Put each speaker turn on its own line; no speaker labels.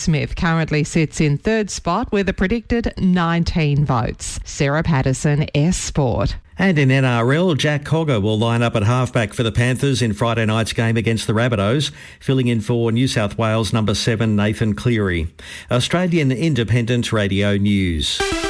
Smith currently sits in third spot with a predicted 19 votes. Sarah Patterson, S Sport.
And in NRL, Jack Cogger will line up at halfback for the Panthers in Friday night's game against the Rabbitohs, filling in for New South Wales number 7 Nathan Cleary. Australian Independent Radio News.